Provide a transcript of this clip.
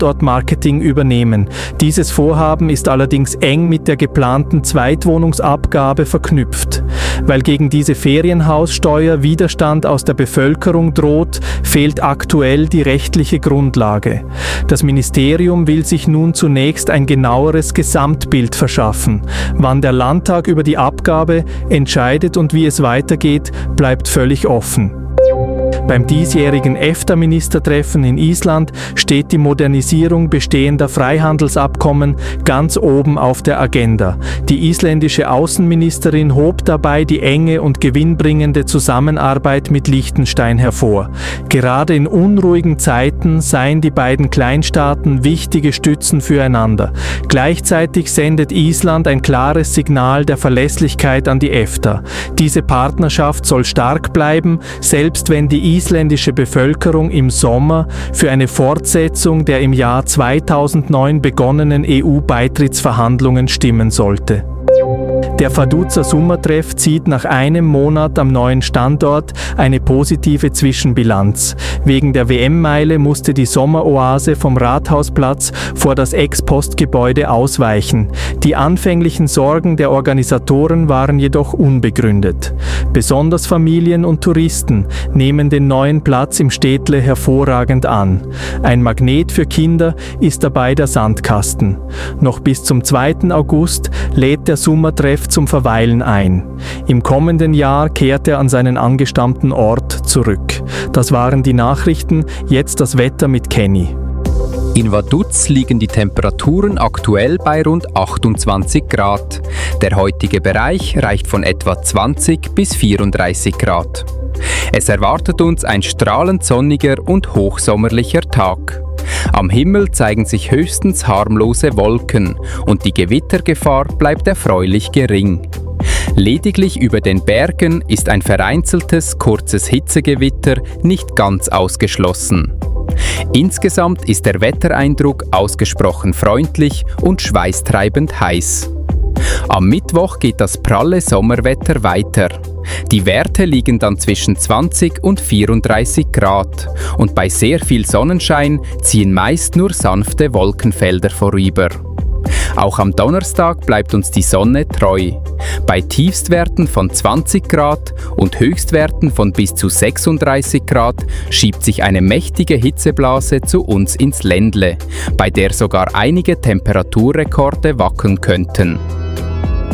Standortmarketing übernehmen. Dieses Vorhaben ist allerdings eng mit der geplanten Zweitwohnungsabgabe verknüpft. Weil gegen diese Ferienhaussteuer Widerstand aus der Bevölkerung droht, fehlt aktuell die rechtliche Grundlage. Das Ministerium will sich nun zunächst ein genaueres Gesamtbild verschaffen. Wann der Landtag über die Abgabe entscheidet und wie es weitergeht, bleibt völlig offen. Beim diesjährigen EFTA-Ministertreffen in Island steht die Modernisierung bestehender Freihandelsabkommen ganz oben auf der Agenda. Die isländische Außenministerin hob dabei die enge und gewinnbringende Zusammenarbeit mit Liechtenstein hervor. Gerade in unruhigen Zeiten seien die beiden Kleinstaaten wichtige Stützen füreinander. Gleichzeitig sendet Island ein klares Signal der Verlässlichkeit an die EFTA. Diese Partnerschaft soll stark bleiben, selbst wenn die isländische Bevölkerung im Sommer für eine Fortsetzung der im Jahr 2009 begonnenen EU-Beitrittsverhandlungen stimmen sollte. Der Vaduz Sommertreff zieht nach einem Monat am neuen Standort eine positive Zwischenbilanz. Wegen der WM-Meile musste die Sommeroase vom Rathausplatz vor das Ex-Post-Gebäude ausweichen. Die anfänglichen Sorgen der Organisatoren waren jedoch unbegründet. Besonders Familien und Touristen nehmen den neuen Platz im Städtle hervorragend an. Ein Magnet für Kinder ist dabei der Sandkasten. Noch bis zum 2. August lädt der Sommertreff zum Verweilen ein. Im kommenden Jahr kehrt er an seinen angestammten Ort zurück. Das waren die Nachrichten, jetzt das Wetter mit Kenny. In Vaduz liegen die Temperaturen aktuell bei rund 28 Grad. Der heutige Bereich reicht von etwa 20 bis 34 Grad. Es erwartet uns ein strahlend sonniger und hochsommerlicher Tag. Am Himmel zeigen sich höchstens harmlose Wolken und die Gewittergefahr bleibt erfreulich gering. Lediglich über den Bergen ist ein vereinzeltes, kurzes Hitzegewitter nicht ganz ausgeschlossen. Insgesamt ist der Wettereindruck ausgesprochen freundlich und schweißtreibend heiß. Am Mittwoch geht das pralle Sommerwetter weiter. Die Werte liegen dann zwischen 20 und 34 Grad und bei sehr viel Sonnenschein ziehen meist nur sanfte Wolkenfelder vorüber. Auch am Donnerstag bleibt uns die Sonne treu. Bei Tiefstwerten von 20 Grad und Höchstwerten von bis zu 36 Grad schiebt sich eine mächtige Hitzeblase zu uns ins Ländle, bei der sogar einige Temperaturrekorde wackeln könnten.